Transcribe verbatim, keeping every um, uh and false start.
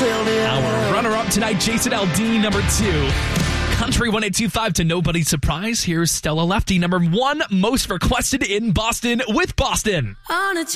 Our runner-up tonight, Jason Aldean, number two. Country one eight two five to nobody's surprise. Here's Stella Lefty, number one most requested in Boston with Boston. On a